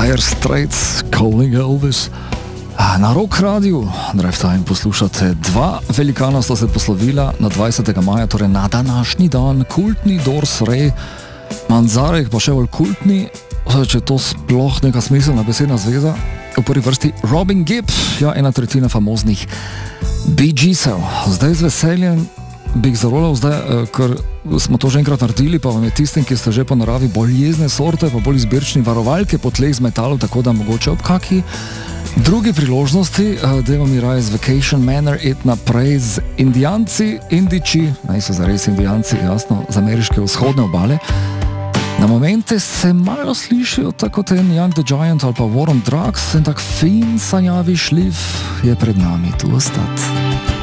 Dire Straits, Calling Elvis. Na Rock Radiu, Drive Time, poslušate. Dva velikana sta se poslovila na 20. maja, torej na današnji dan. Kultni Doors Ray, Manzarek pa še bolj kultni, če to sploh neka smiselna besedna zveza. V prvi vrsti Robin Gibb, ja, 1/3 famoznih Bee Geesov. Zdaj z veseljem bi jih zarolal, ker smo to že enkrat naredili, pa vam je tistim, ki ste že po naravi bolj jezne sorte, pa bolj izbirčni varovalke po tleh z metalom, tako da mogoče ob kaki drugi priložnosti, dajmo mi raje z Vacation Manor iti naprej z Indijanci, Indiči, naj so zares Indijanci, jasno, z ameriške vzhodne obale. Na momente se malo slišijo tako ten Young the Giant ali pa War on Drugs, en tak fin sanjavi šlif je pred nami tu ostati.